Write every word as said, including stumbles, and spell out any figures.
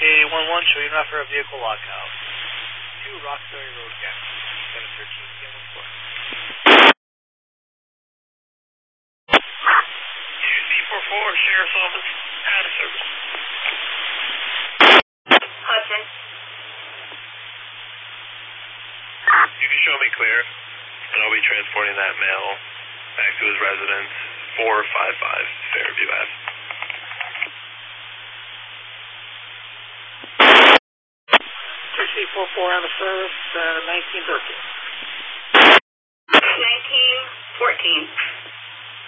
one one, show you not for a vehicle lockout. two Roxbury Road, again. seven thirteen, again, one four. C four four, Sheriff's Office, out of service. Hudson. You can show me clear, and I'll be transporting that male back to his residence, four five five Fairview Ave. C four four out of service, uh, nineteen thirteen. nineteen fourteen.